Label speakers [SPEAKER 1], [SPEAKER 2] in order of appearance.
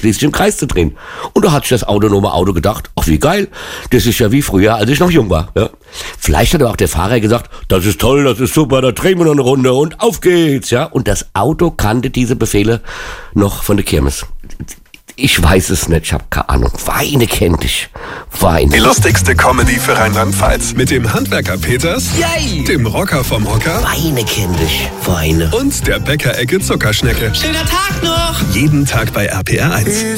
[SPEAKER 1] schließlich im Kreis zu drehen. Und da hat sich das autonome Auto gedacht, ach wie geil, das ist ja wie früher, als ich noch jung war. Ja. Vielleicht hat aber auch der Fahrer gesagt, das ist toll, das ist super, da drehen wir noch eine Runde und auf geht's. Ja. Und das Auto kannte diese Befehle noch von der Kirmes. Ich weiß es nicht, ich habe keine Ahnung. Weine kennt dich. Weine.
[SPEAKER 2] Die lustigste Comedy für Rheinland-Pfalz. Mit dem Handwerker Peters, yay, dem Rocker vom Hocker,
[SPEAKER 1] Weine kennt dich. Weine.
[SPEAKER 2] und der Bäckerecke Zuckerschnecke.
[SPEAKER 3] Schöner Tag noch!
[SPEAKER 2] Jeden Tag bei RPR 1.